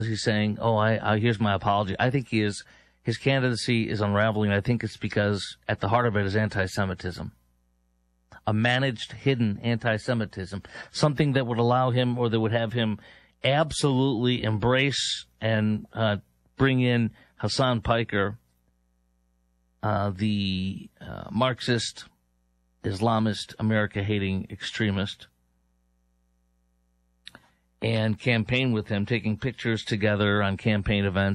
he's saying, here's my apology. I think his candidacy is unraveling. I think it's because at the heart of it is anti-Semitism. A managed, hidden anti-Semitism. Something that would allow him, or that would have him absolutely embrace and bring in Hassan Piker, the Marxist, Islamist, America-hating extremist, and campaign with him, taking pictures together on campaign events.